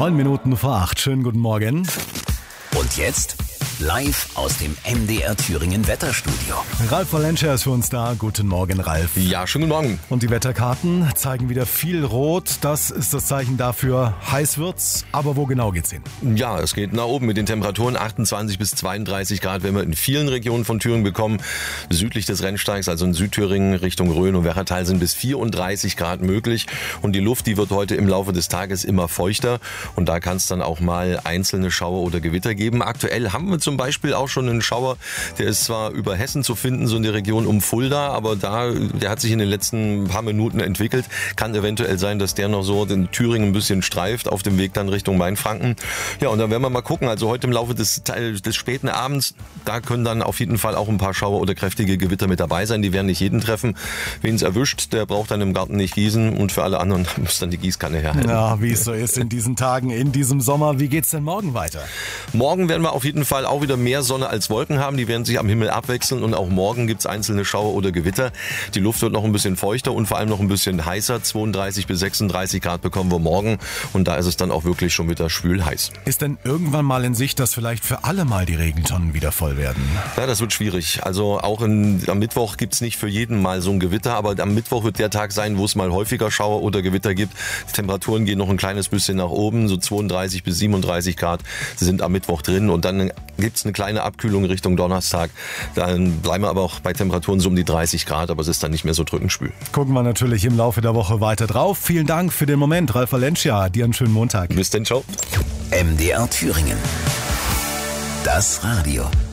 9 Minuten vor 8. Schönen guten Morgen. Und jetzt live aus dem MDR Thüringen Wetterstudio. Ralf Valencia ist für uns da. Guten Morgen, Ralf. Ja, schönen guten Morgen. Und die Wetterkarten zeigen wieder viel Rot. Das ist das Zeichen dafür, heiß wird's. Aber wo genau geht's hin? Ja, es geht nach oben mit den Temperaturen 28 bis 32 Grad, werden wir in vielen Regionen von Thüringen bekommen. Südlich des Rennsteigs, also in Südthüringen Richtung Rhön und Werratal, sind bis 34 Grad möglich. Und die Luft, die wird heute im Laufe des Tages immer feuchter. Und da kann es dann auch mal einzelne Schauer oder Gewitter geben. Aktuell haben wir zum Beispiel auch schon einen Schauer, der ist zwar über Hessen zu finden, so in der Region um Fulda, aber der hat sich in den letzten paar Minuten entwickelt. Kann eventuell sein, dass der noch so den Thüringen ein bisschen streift, auf dem Weg dann Richtung Mainfranken. Ja, und dann werden wir mal gucken. Also heute im Laufe des späten Abends, da können dann auf jeden Fall auch ein paar Schauer oder kräftige Gewitter mit dabei sein. Die werden nicht jeden treffen. Wen es erwischt, der braucht dann im Garten nicht gießen und für alle anderen muss dann die Gießkanne herhalten. Ja, wie es so ist in diesen Tagen, in diesem Sommer. Wie geht's denn morgen weiter? Morgen werden wir auf jeden Fall auch wieder mehr Sonne als Wolken haben. Die werden sich am Himmel abwechseln und auch morgen gibt es einzelne Schauer oder Gewitter. Die Luft wird noch ein bisschen feuchter und vor allem noch ein bisschen heißer. 32 bis 36 Grad bekommen wir morgen und da ist es dann auch wirklich schon wieder schwül heiß. Ist denn irgendwann mal in Sicht, dass vielleicht für alle mal die Regentonnen wieder voll werden? Ja, das wird schwierig. Also auch am Mittwoch gibt es nicht für jeden mal so ein Gewitter, aber am Mittwoch wird der Tag sein, wo es mal häufiger Schauer oder Gewitter gibt. Die Temperaturen gehen noch ein kleines bisschen nach oben, so 32 bis 37 Grad sind am Mittwoch drin und dann gibt es eine kleine Abkühlung Richtung Donnerstag. Dann bleiben wir aber auch bei Temperaturen so um die 30 Grad, aber es ist dann nicht mehr so drückend schwül. Gucken wir natürlich im Laufe der Woche weiter drauf. Vielen Dank für den Moment, Ralf Valencia. Dir einen schönen Montag. Bis dann, ciao. MDR Thüringen. Das Radio.